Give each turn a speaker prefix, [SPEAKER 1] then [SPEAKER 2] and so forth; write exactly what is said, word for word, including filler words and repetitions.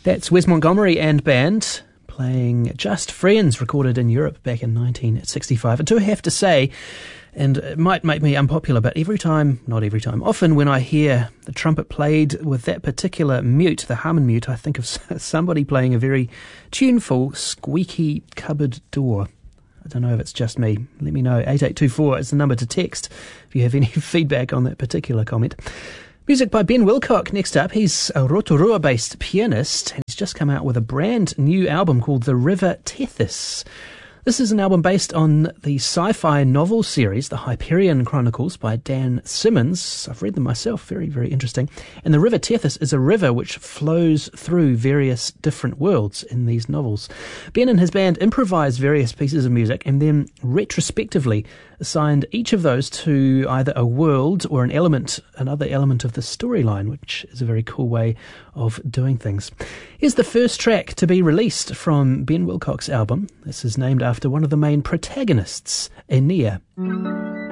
[SPEAKER 1] That's Wes Montgomery and band playing Just Friends, recorded in Europe back in nineteen sixty-five. I do have to say, and it might make me unpopular, but every time, not every time, often when I hear the trumpet played with that particular mute, the Harmon mute, I think of somebody playing a very tuneful, squeaky cupboard door. I don't know if it's just me. Let me know. eight eight two four is the number to text if you have any feedback on that particular comment. Music by Ben Wilcock next up. He's a Rotorua-based pianist, and he's just come out with a brand new album called The River Tethys. This is an album based on the sci-fi novel series, The Hyperion Chronicles by Dan Simmons. I've read them myself, very, very interesting. And the River Tethys is a river which flows through various different worlds in these novels. Ben and his band improvised various pieces of music and then retrospectively assigned each of those to either a world or an element, another element of the storyline, which is a very cool way of doing things. Here's the first track to be released from Ben Wilcock's album. This is named after one of the main protagonists, Aeneas.